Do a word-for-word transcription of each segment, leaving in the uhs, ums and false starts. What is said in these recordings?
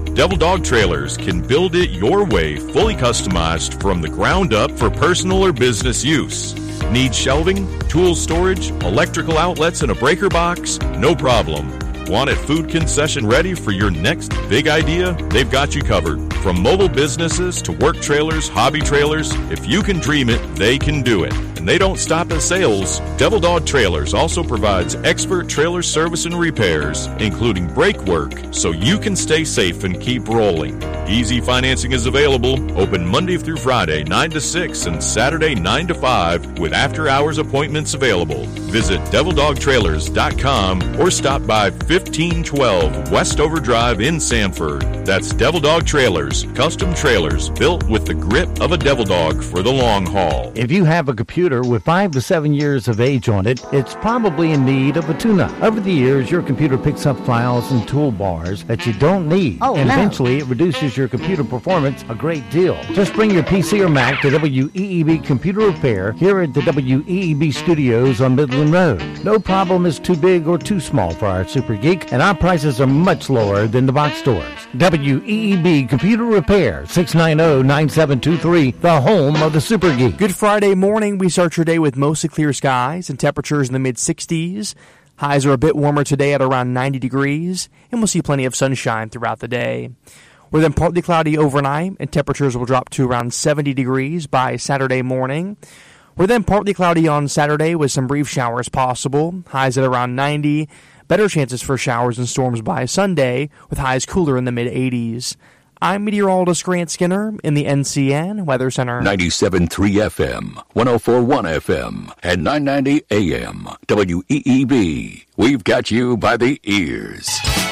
Devil Dog Trailers can build it your way, fully customized from the ground up for personal or business use. Need shelving, tool storage, electrical outlets, and a breaker box? No problem. Want it food concession ready for your next big idea? They've got you covered. From mobile businesses to work trailers, hobby trailers, if you can dream it, they can do it. And they don't stop at sales. Devil Dog Trailers also provides expert trailer service and repairs, including brake work, so you can stay safe and keep rolling. Easy financing is available, open Monday through Friday, nine to six, and Saturday, nine to five, with after-hours appointments available. Visit devil dog trailers dot com or stop by fifteen twelve Westover Drive in Sanford. That's Devil Dog Trailers, custom trailers built with the grip of a devil dog for the long haul. If you have a computer with five to seven years of age on it, it's probably in need of a tune-up. Over the years, your computer picks up files and toolbars that you don't need, oh, and no. eventually it reduces your computer performance a great deal. Just bring your P C or Mac to W E E B Computer Repair here at the W E E B Studios on Midland Road. No problem is too big or too small for our Super Geek, and our prices are much lower than the box stores. W E E B Computer Repair, six nine zero, nine seven two three, the home of the Super Geek. Good Friday morning. We start your day with mostly clear skies and temperatures in the mid sixties. Highs are a bit warmer today at around ninety degrees, and we'll see plenty of sunshine throughout the day. We're then partly cloudy overnight, and temperatures will drop to around seventy degrees by Saturday morning. We're then partly cloudy on Saturday with some brief showers possible, highs at around ninety. Better chances for showers and storms by Sunday, with highs cooler in the mid eighties. I'm meteorologist Grant Skinner in the N C N Weather Center. ninety-seven point three F M, one oh four point one F M, and nine ninety A M. W E E B. We've got you by the ears.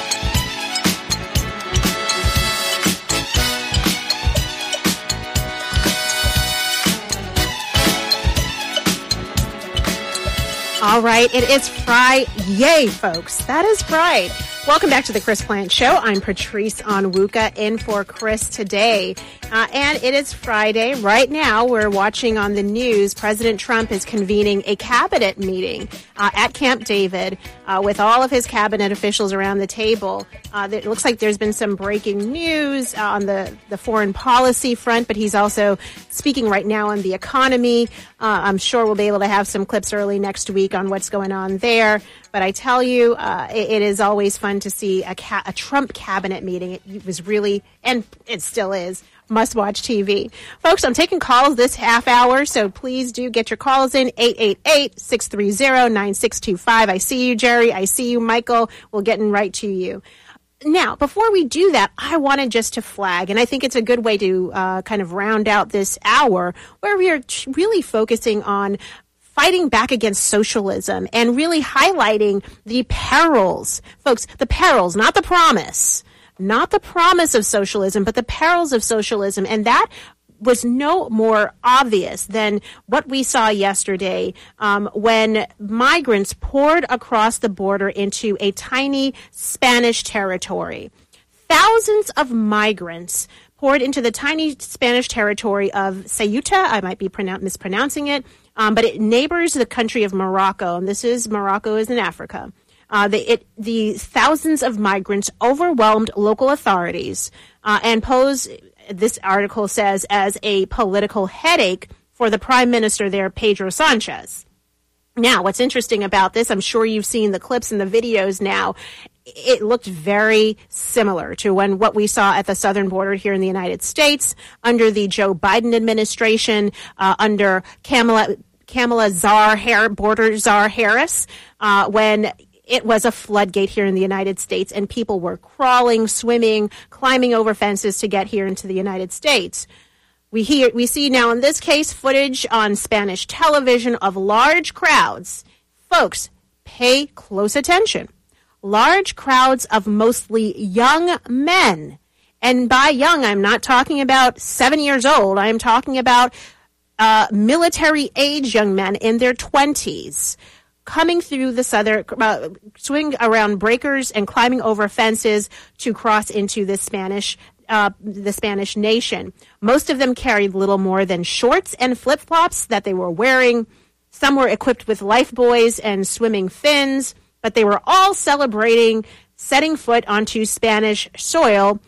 All right, it is Friday. Yay, folks. That is right. Welcome back to the Chris Plant Show. I'm Patrice Onwuka in for Chris today. Uh, and it is Friday. Right now, we're watching on the news. President Trump is convening a cabinet meeting uh, at Camp David uh, with all of his cabinet officials around the table. Uh, it looks like there's been some breaking news uh, on the, the foreign policy front, but he's also speaking right now on the economy. Uh, I'm sure we'll be able to have some clips early next week on what's going on there. But I tell you, uh, it, it is always fun to see a, ca- a Trump cabinet meeting. It, it was really, and it still is, must-watch T V. Folks, I'm taking calls this half hour, so please do get your calls in, eight eight eight, six three zero, nine six two five. I see you, Jerry. I see you, Michael. We'll get in right to you. Now, before we do that, I wanted just to flag, and I think it's a good way to uh, kind of round out this hour, where we are t- really focusing on fighting back against socialism and really highlighting the perils. Folks, the perils, not the promise. Not the promise of socialism, but the perils of socialism. And that was no more obvious than what we saw yesterday um, when migrants poured across the border into a tiny Spanish territory. Thousands of migrants poured into the tiny Spanish territory of Ceuta. I might be pronoun- mispronouncing it, um, but it neighbors the country of Morocco. And this is, Morocco is in Africa. Uh, the, it, the thousands of migrants overwhelmed local authorities uh, and pose, this article says, as a political headache for the prime minister there, Pedro Sanchez. Now, what's interesting about this, I'm sure you've seen the clips and the videos now, it looked very similar to when what we saw at the southern border here in the United States under the Joe Biden administration, uh, under Kamala, Kamala Czar, border czar Harris, uh, when it was a floodgate here in the United States, and people were crawling, swimming, climbing over fences to get here into the United States. We hear, we see now in this case footage on Spanish television of large crowds. Folks, pay close attention. Large crowds of mostly young men. And by young, I'm not talking about seven years old. I'm talking about uh, military-age young men in their twenties. Coming through the southern, uh, swing around breakers and climbing over fences to cross into the Spanish, uh, the Spanish nation. Most of them carried little more than shorts and flip-flops that they were wearing. Some were equipped with lifebuoys and swimming fins, but they were all celebrating setting foot onto Spanish soil